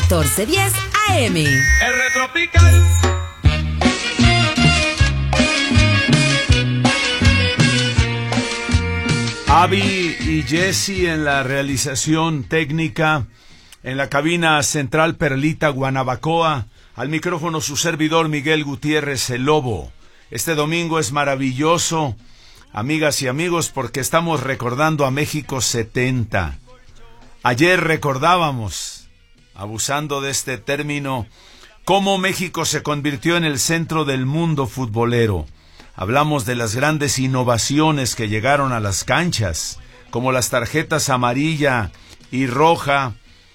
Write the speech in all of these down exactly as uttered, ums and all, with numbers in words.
catorce diez A M. El Retropical. Avi y Jesse en la realización técnica, en la cabina central Perlita Guanabacoa, al micrófono su servidor Miguel Gutiérrez el Lobo. Este domingo es maravilloso, amigas y amigos, porque estamos recordando a México setenta. Ayer recordábamos, abusando de este término, cómo México se convirtió en el centro del mundo futbolero. Hablamos de las grandes innovaciones que llegaron a las canchas, como las tarjetas amarilla y roja,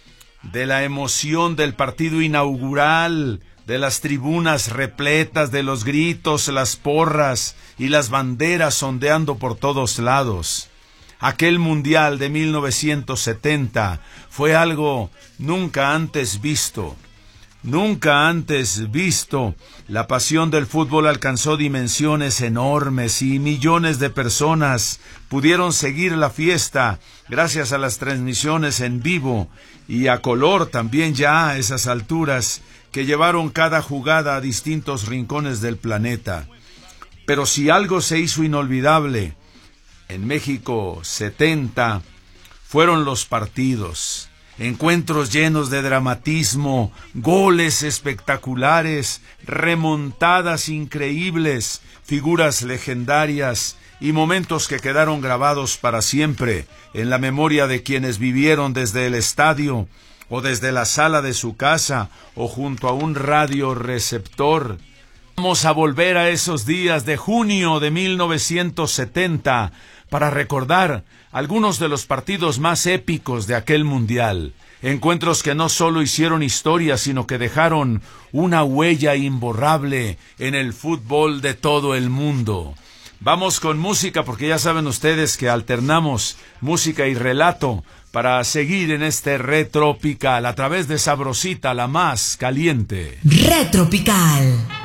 de la emoción del partido inaugural, de las tribunas repletas, de los gritos, las porras y las banderas ondeando por todos lados. Aquel Mundial de mil novecientos setenta fue algo nunca antes visto. Nunca antes visto. La pasión del fútbol alcanzó dimensiones enormes y millones de personas pudieron seguir la fiesta gracias a las transmisiones en vivo y a color también ya a esas alturas que llevaron cada jugada a distintos rincones del planeta. Pero si algo se hizo inolvidable en México setenta, fueron los partidos. Encuentros llenos de dramatismo, goles espectaculares, remontadas increíbles, figuras legendarias y momentos que quedaron grabados para siempre en la memoria de quienes vivieron desde el estadio o desde la sala de su casa o junto a un radioreceptor. Vamos a volver a esos días de junio de mil novecientos setenta para recordar algunos de los partidos más épicos de aquel mundial. Encuentros que no solo hicieron historia, sino que dejaron una huella imborrable en el fútbol de todo el mundo. Vamos con música, porque ya saben ustedes que alternamos música y relato para seguir en este Retropical a través de Sabrosita, la más caliente. Retropical.